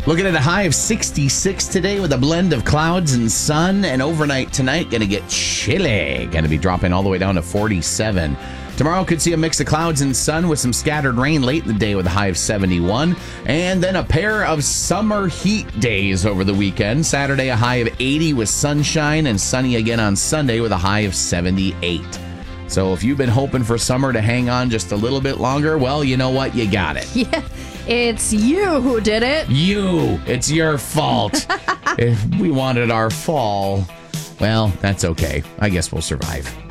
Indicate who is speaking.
Speaker 1: Looking at a high of 66 today with a blend of clouds and sun. And overnight tonight, going to get chilly. Going to be dropping all the way down to 47. Tomorrow could see a mix of clouds and sun with some scattered rain late in the day with a high of 71. And then a pair of summer heat days over the weekend. Saturday, a high of 80 with sunshine, and sunny again on Sunday with a high of 78. So if you've been hoping for summer to hang on just a little bit longer, well, you know what? You got it.
Speaker 2: Yeah, it's you who did it.
Speaker 1: You. It's your fault. If we wanted our fall, well, that's okay. I guess we'll survive.